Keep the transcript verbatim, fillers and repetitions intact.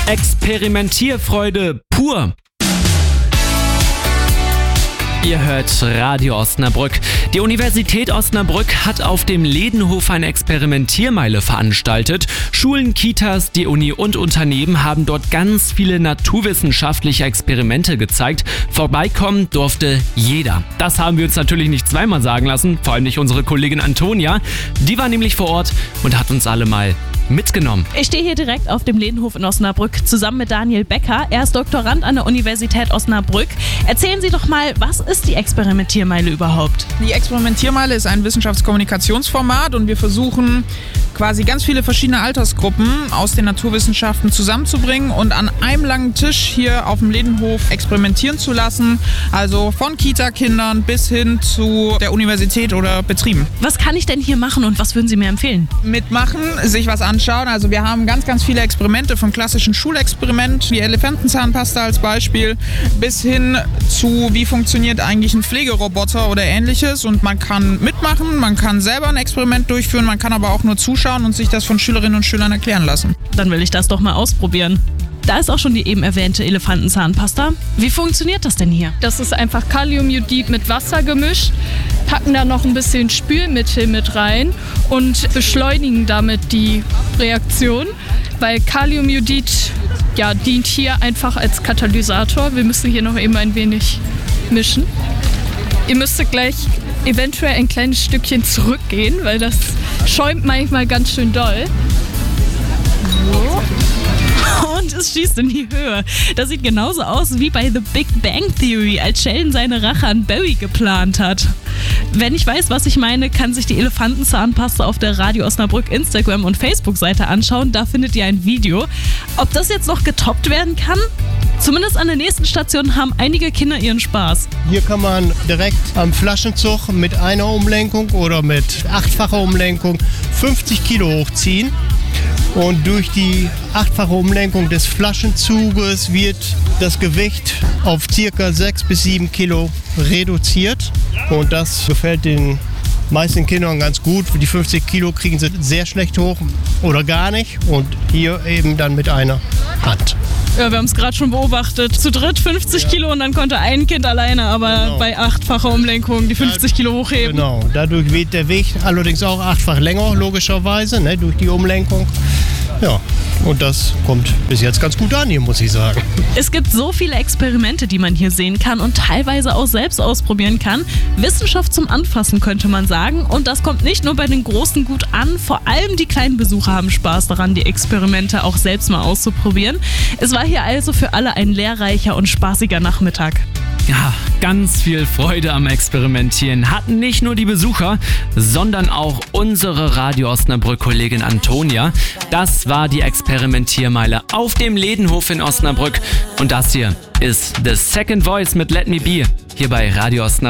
Experimentierfreude pur. Ihr hört Radio Osnabrück. Die Universität Osnabrück hat auf dem Ledenhof eine Experimentiermeile veranstaltet. Schulen, Kitas, die Uni und Unternehmen haben dort ganz viele naturwissenschaftliche Experimente gezeigt. Vorbeikommen durfte jeder. Das haben wir uns natürlich nicht zweimal sagen lassen, vor allem nicht unsere Kollegin Antonia. Die war nämlich vor Ort und hat uns alle mal mitgenommen. Ich stehe hier direkt auf dem Ledenhof in Osnabrück zusammen mit Daniel Becker. Er ist Doktorand an der Universität Osnabrück. Erzählen Sie doch mal, was ist die Experimentiermeile überhaupt? Die Experimentiermeile ist ein Wissenschaftskommunikationsformat und wir versuchen quasi ganz viele verschiedene Altersgruppen aus den Naturwissenschaften zusammenzubringen und an einem langen Tisch hier auf dem Ledenhof experimentieren zu lassen. Also von Kita-Kindern bis hin zu der Universität oder Betrieben. Was kann ich denn hier machen und was würden Sie mir empfehlen? Mitmachen, sich was anschauen. Also wir haben ganz, ganz viele Experimente vom klassischen Schulexperiment, wie Elefantenzahnpasta als Beispiel, bis hin zu, wie funktioniert eigentlich ein Pflegeroboter oder ähnliches. Und man kann mitmachen, man kann selber ein Experiment durchführen, man kann aber auch nur zuschauen und sich das von Schülerinnen und Schülern erklären lassen. Dann will ich das doch mal ausprobieren. Da ist auch schon die eben erwähnte Elefantenzahnpasta. Wie funktioniert das denn hier? Das ist einfach Kaliumjodid mit Wasser gemischt, packen da noch ein bisschen Spülmittel mit rein und beschleunigen damit die Reaktion, weil Kaliumjodid ja, dient hier einfach als Katalysator. Wir müssen hier noch eben ein wenig mischen. Ihr müsstet gleich eventuell ein kleines Stückchen zurückgehen, weil das schäumt manchmal ganz schön doll. So. Und es schießt in die Höhe. Das sieht genauso aus wie bei The Big Bang Theory, als Sheldon seine Rache an Barry geplant hat. Wenn ich weiß, was ich meine, kann sich die Elefantenzahnpasta auf der Radio Osnabrück Instagram- und Facebook-Seite anschauen. Da findet ihr ein Video. Ob das jetzt noch getoppt werden kann? Zumindest an der nächsten Station haben einige Kinder ihren Spaß. Hier kann man direkt am Flaschenzug mit einer Umlenkung oder mit achtfacher Umlenkung fünfzig Kilo hochziehen. Und durch die achtfache Umlenkung des Flaschenzuges wird das Gewicht auf circa sechs bis sieben Kilo reduziert. Und das gefällt den meisten Kindern ganz gut. Die fünfzig Kilo kriegen sie sehr schlecht hoch oder gar nicht. Und hier eben dann mit einer Hand. Ja, wir haben es gerade schon beobachtet. Zu dritt fünfzig ja. Kilo und dann konnte ein Kind alleine aber genau. bei achtfacher Umlenkung die fünfzig Kilo hochheben. Genau, dadurch wird der Weg allerdings auch achtfach länger, logischerweise, ne, durch die Umlenkung. Ja, und das kommt bis jetzt ganz gut an hier, muss ich sagen. Es gibt so viele Experimente, die man hier sehen kann und teilweise auch selbst ausprobieren kann. Wissenschaft zum Anfassen, könnte man sagen. Und das kommt nicht nur bei den Großen gut an, vor allem die kleinen Besucher haben Spaß daran, die Experimente auch selbst mal auszuprobieren. Es war hier also für alle ein lehrreicher und spaßiger Nachmittag. Ja, ganz viel Freude am Experimentieren hatten nicht nur die Besucher, sondern auch unsere Radio Osnabrück-Kollegin Antonia. Das war die Experimentiermeile auf dem Ledenhof in Osnabrück. Und das hier ist The Second Voice mit Let Me Be hier bei Radio Osnabrück.